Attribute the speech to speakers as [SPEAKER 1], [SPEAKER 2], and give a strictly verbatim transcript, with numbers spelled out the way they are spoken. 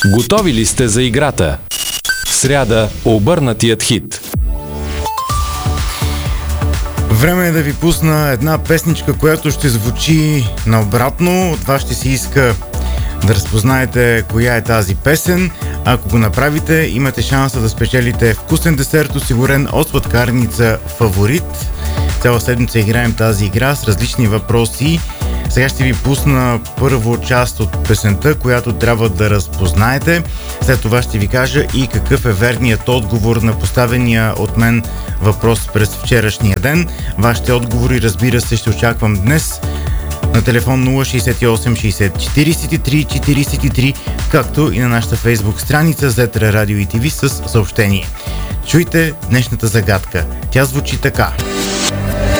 [SPEAKER 1] Готови ли сте за играта? Сряда – обърнатият хит.
[SPEAKER 2] Време е да ви пусна една песничка, която ще звучи наобратно. От вас ще се иска да разпознаете коя е тази песен. Ако го направите, имате шанса да спечелите вкусен десерт, осигурен от сладкарница Фаворит. Цяла седмица играем тази игра с различни въпроси. Сега ще ви пусна първо част от песента, която трябва да разпознаете. След това ще ви кажа и какъв е верният отговор на поставения от мен въпрос през вчерашния ден. Вашите отговори, разбира се, ще очаквам днес на телефон нула шейсет и осем шейсет четирийсет и три четирийсет и три, както и на нашата фейсбук страница зет ар радио и ти ви с съобщение. Чуйте днешната загадка. Тя звучи така.